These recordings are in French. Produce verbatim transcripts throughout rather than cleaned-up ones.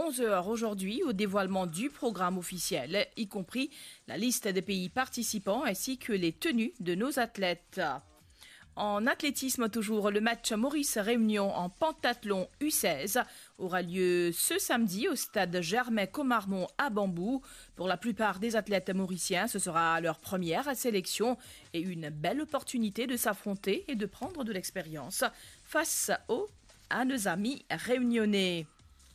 onze heures aujourd'hui au dévoilement du programme officiel, y compris la liste des pays participants ainsi que les tenues de nos athlètes. En athlétisme toujours, le match Maurice-Réunion en pentathlon U seize aura lieu ce samedi au stade Germain-Comarmont à Bambou. Pour la plupart des athlètes mauriciens, ce sera leur première sélection et une belle opportunité de s'affronter et de prendre de l'expérience face aux, à nos amis réunionnais.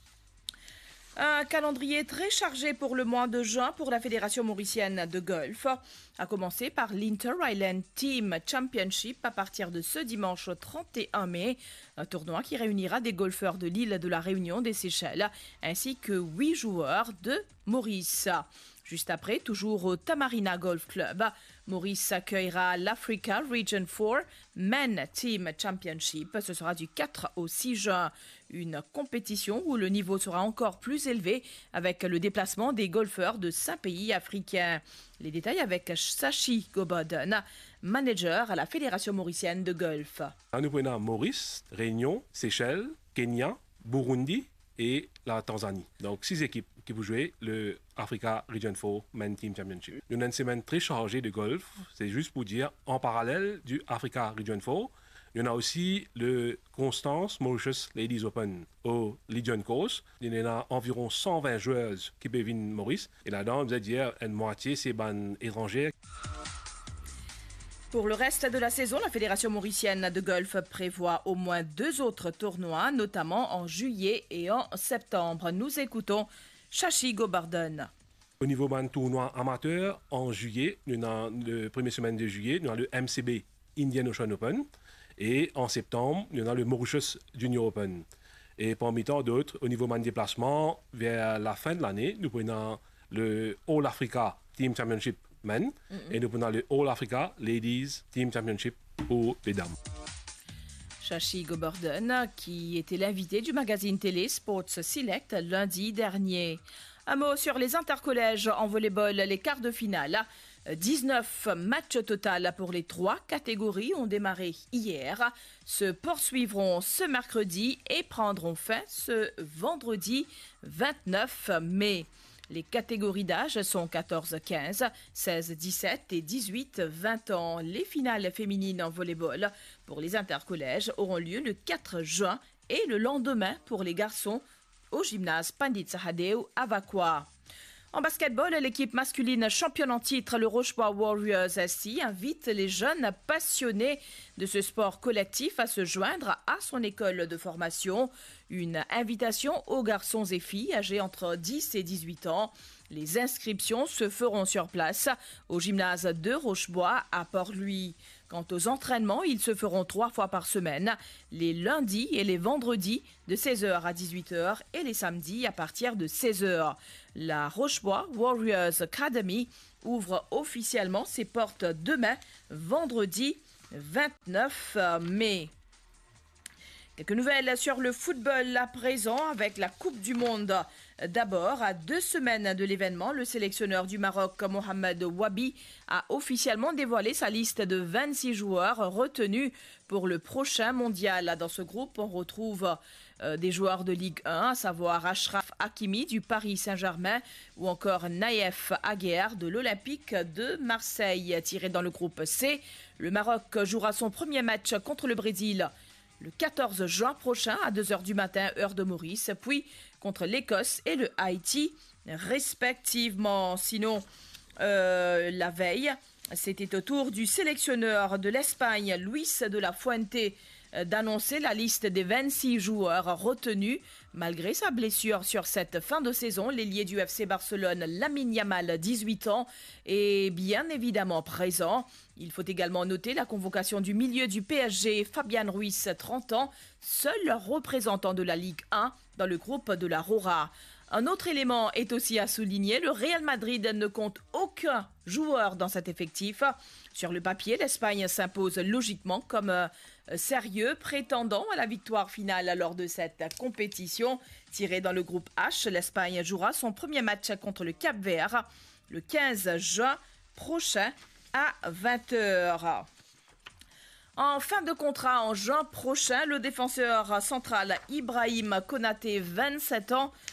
Un calendrier très chargé pour le mois de juin pour la Fédération mauricienne de golf, à commencer par l'Inter Island Team Championship à partir de ce dimanche trente et un mai, un tournoi qui réunira des golfeurs de l'île de la Réunion, des Seychelles, ainsi que huit joueurs de Maurice. Juste après, toujours au Tamarina Golf Club, Maurice accueillera l'Africa Region quatre Men Team Championship. Ce sera du quatre au six juin. Une compétition où le niveau sera encore plus élevé avec le déplacement des golfeurs de cinq pays africains. Les détails avec Sachi Goboden, manager à la Fédération mauricienne de golf. Nous prenons Maurice, Réunion, Seychelles, Kenya, Burundi et la Tanzanie. Donc, six équipes qui vont jouer le Africa Region quatre Men Team Championship. Nous avons une semaine très chargée de golf. C'est juste pour dire, en parallèle du Africa Region quatre, il y en a aussi le Constance Mauritius Ladies Open au Legion Course. Il y en a environ cent vingt joueuses qui peuvent venir Maurice. Et là-dedans, vous allez dire, une moitié, c'est ban étrangers. Pour le reste de la saison, la Fédération mauricienne de golf prévoit au moins deux autres tournois, notamment en juillet et en septembre. Nous écoutons Shashi Gobarden. Au niveau d'un tournoi amateur, en juillet, nous avons la première semaine de juillet, nous avons le M C B Indian Ocean Open. Et en septembre, nous avons le Mauritius Junior Open. Et parmi tant d'autres, au niveau de déplacement, vers la fin de l'année, nous prenons le All Africa Team Championship Men mm-hmm. et nous prenons le All Africa Ladies Team Championship pour les dames. Shashi Gobarden, qui était l'invité du magazine télé Sports Select lundi dernier. Un mot sur les intercollèges en volleyball, les quarts de finale. dix-neuf matchs total pour les trois catégories ont démarré hier, se poursuivront ce mercredi et prendront fin ce vendredi vingt-neuf mai. Les catégories d'âge sont quatorze quinze, seize dix-sept et dix-huit vingt ans. Les finales féminines en volleyball pour les intercollèges auront lieu le quatre juin et le lendemain pour les garçons au gymnase Pandit Sahadeo à Vakwa. En basketball, l'équipe masculine championne en titre, le Rochebois Warriors S C, invite les jeunes passionnés de ce sport collectif à se joindre à son école de formation. Une invitation aux garçons et filles âgés entre dix et dix-huit ans. Les inscriptions se feront sur place au gymnase de Rochebois à Port-Louis. Quant aux entraînements, ils se feront trois fois par semaine, les lundis et les vendredis de seize heures à dix-huit heures et les samedis à partir de seize heures. La Rochebois Warriors Academy ouvre officiellement ses portes demain, vendredi vingt-neuf mai. Quelques nouvelles sur le football à présent avec la Coupe du Monde. D'abord, à deux semaines de l'événement, le sélectionneur du Maroc, Mohamed Wabi, a officiellement dévoilé sa liste de vingt-six joueurs retenus pour le prochain mondial. Dans ce groupe, on retrouve euh, des joueurs de Ligue un, à savoir Achraf Hakimi du Paris Saint-Germain ou encore Naïef Aguer de l'Olympique de Marseille. Tiré dans le groupe C, le Maroc jouera son premier match contre le Brésil le quatorze juin prochain à deux heures du matin, heure de Maurice, puis contre l'Écosse et le Haïti, respectivement. Sinon, euh, la veille, c'était au tour du sélectionneur de l'Espagne, Luis de la Fuente, d'annoncer la liste des vingt-six joueurs retenus. Malgré sa blessure sur cette fin de saison, l'ailier du F C Barcelone, Lamine Yamal, dix-huit ans, est bien évidemment présent. Il faut également noter la convocation du milieu du P S G, Fabian Ruiz, trente ans, seul représentant de la Ligue un dans le groupe de la Rora. Un autre élément est aussi à souligner, le Real Madrid ne compte aucun joueur dans cet effectif. Sur le papier, l'Espagne s'impose logiquement comme euh, sérieux prétendant à la victoire finale lors de cette compétition. Tiré dans le groupe H, l'Espagne jouera son premier match contre le Cap-Vert le quinze juin prochain à vingt heures. En fin de contrat en juin prochain, le défenseur central Ibrahim Konaté, vingt-sept ans,